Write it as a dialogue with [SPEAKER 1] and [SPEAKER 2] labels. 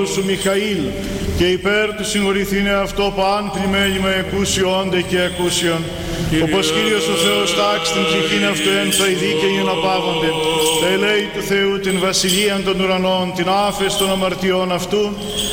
[SPEAKER 1] αγγέλου σου Μιχαήλ, και υπέρ του συγχωρηθήνε αυτό παν πλημέλημα εκούσιόντε και εκούσιον. Όπως Κύριος ο Θεός τάξει την ψυχήν αυτού ένθα οι δίκαιοι να πάβονται, τα ελέη του Θεού την βασιλείαν των ουρανών, την άφεση των αμαρτιών αυτού,